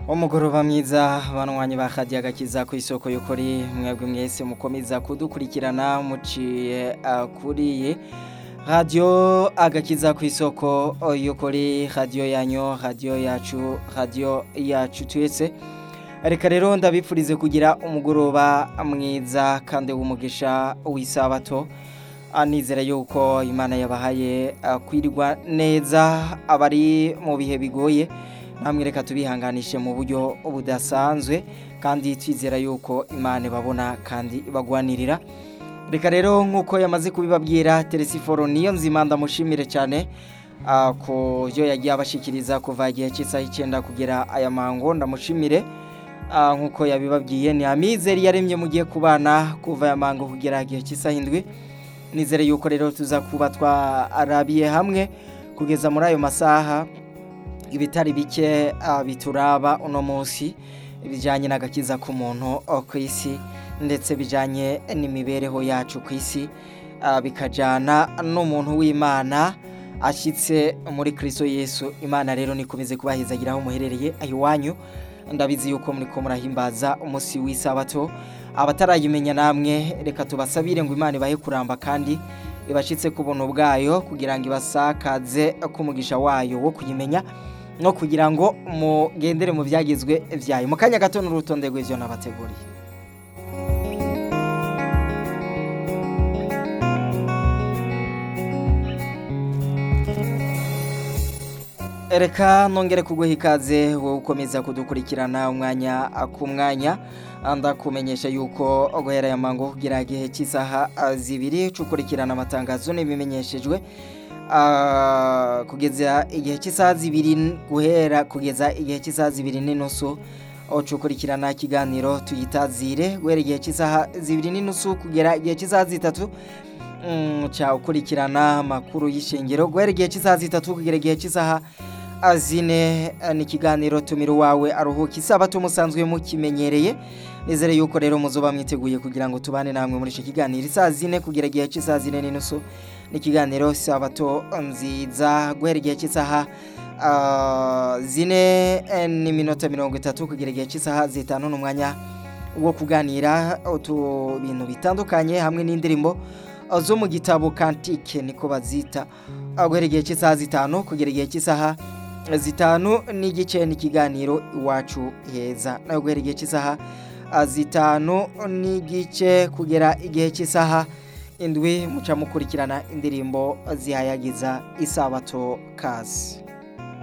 Umugoroba mwiza banwanyi ba Radio Agakiza ku isoko y'ukuri mwebwe mwese mukomeza kudukurikirana muciye kuriye Radio Agakiza ku isoko y'ukuri radio yanyu radio yacu twese. Reka rero ndabipfurize kugira umugoroba mwiza kandi w'umugisha w'isabato. Anizera yuko Imana yabahaye kwirwa neza abari mu bihe bigoye. Namwe reka tubihanganishe mu buryo budasanzwe kandi twizera yuko Imana babona kandi ibagwanirira. Reka rero nkuko yamaze kubibabwira Teresiforo niyo nzima ndamushimire cyane ko yo yagiye abashikiriza kuva igihe cy'isaha 9 kugera aya mango ndamushimire nkuko yabibabwiye ni amizeri yaremye mugiye kubana kuva aya mango kugera igihe cy'isaha 7. Nizere yuko rero tuza kuba twarabiye hamwe kugeza muri ayo masaha ibitari bike bituraba uno munsi bijanye n'agakiza k'umuntu ku isi ndetse bijanye n'imibereho yacu ku isi bikajana n'umuntu w'Imana ashitse muri Kristo Yesu. Imana rero nikomeze kubahezagiraho muherereye ayiwanyu. Ndabizi yuko muri ko murahimbaza umunsi w'isabato. Abatarayimenya namwe reka tubasabire ngo Imana ibahe kuramba kandi ibashitse ku buntu bwayo kugira ngo ibasakaze kumugisha wayo wo kuyimenya no kugira ngo mugendere mu byagizwe vyayo. Mu kanya gato n'urutonde rw'ivyo nabateguriye. Reka nongere kuguha ikaze wowe ukomeza kudukurikirana umwanya ku mwanya. Ndakumenyesha yuko guhera ya mango kugira igihe cy'isaha 2 cukurikirana amatangazo n'ibimenyeshejwe kugeza igihe cy'isaha 2 guhera kugeza igihe cy'isaha 2:30 cukurikirana ikiganiro tuyitazire guhera igihe cy'isaha 2:30 kugera igihe cy'isaha 3 cha ukurikirana makuru y'ishengero guhera igihe cy'isaha 3 kugera igihe cy'isaha 4 ni kiganiro tumira wawe aruhuka isabato musanzwe mukimenyereye. Nizere yuko rero muzoba mwiteguye kugira ngo tubane namwe muri iki kiganiro isaha 4 kugera igihe cy'isaha 4:30 ni kiganiro sabato nziza guhera igihe cy'isaha 4:30 kugera igihe cy'isaha 5 n'umwanya wo kuganira bintu bitandukanye hamwe n'indirimbo zo mu gitabo Kantike niko bazita. Guhera igihe cy'isaha 5 kugera igihe cy'isaha 5 n'igice ni kiganiro iwacu heza. Nayo guhera igihe cy'isaha 5 n'igice kugera igihe cy'isaha 7 muca mukurikirana indirimbo zihayagiza isabato kazi.